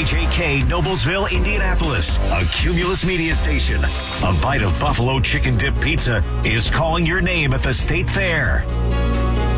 KCJK, Noblesville, Indianapolis, a Cumulus media station. A bite of buffalo chicken dip pizza is calling your name at the State Fair.